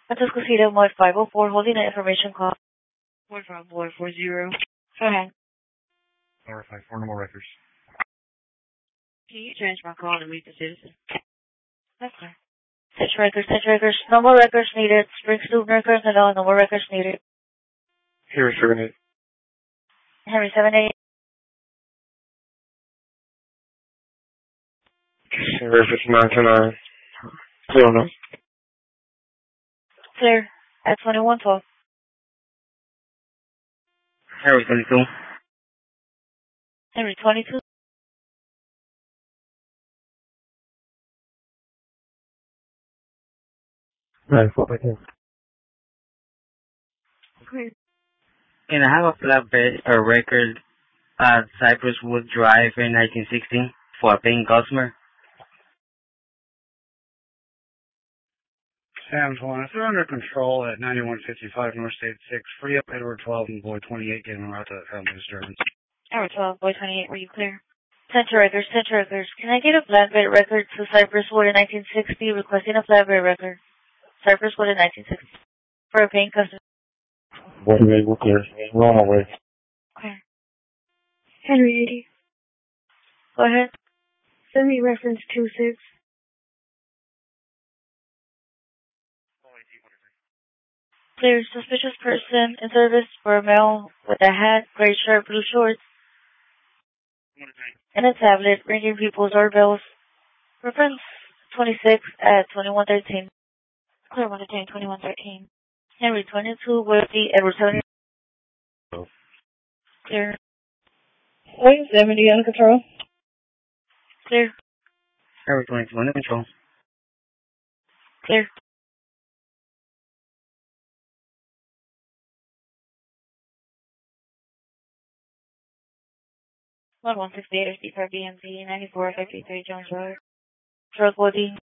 Francisco Cedar, Mod 504, holding the information call. 45440. Go ahead. Verify 4 normal records. Can you transfer my call and meet the citizen? That's fine. Stitch records. No more records needed. Spring student records and all. No more records needed. Here, 78. Henry 78. Here, 5929. Clear on. Clear. At 2112. Here, 22. Henry 22. Right, 4 by 10. Clear. Can I have a flatbed or record at Cypress Wood Drive in 1916 for a paying customer? Sam's 1. If they're under control at 9155 North State 6, free up Edward 12 and Boy 28, getting them out to family disturbance. Edward 12, Boy 28, were you clear? Center records. Can I get a flatbed record to Cypress Wood in 1960, requesting a flatbed record? Cypress Wood in 1960. For a paying customer. Boy 28, we're clear. We're on our way. Okay. Henry 80. Go ahead. Send me reference 26. Clear. Suspicious person in service for a male with a hat, gray shirt, blue shorts, and a tablet, ringing people's doorbells. Reference 26 at 2113. Clear 110, 2113. Henry 22, Wesley, Edward 70. Clear. Wait, 70 under control. Clear. Henry 22 under control. Clear. One 168 54 BMC 9453 Jones Road. Drug body.